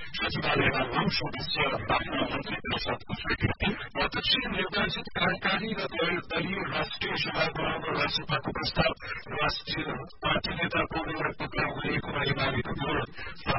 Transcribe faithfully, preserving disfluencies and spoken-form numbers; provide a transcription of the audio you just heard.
सचिवालयमा नौ सदस्य राख्न मन्त्री प्रसादको स्वीकृति अध्यक्ष निर्वाचित कार्यकारी र दलीय राष्ट्रिय सभा बनाउन राष्ट्रसभाको प्रस्ताव राष्ट्रिय पार्टी नेता गोविन्द पुत्र हुनेको रहेमाविको विरोध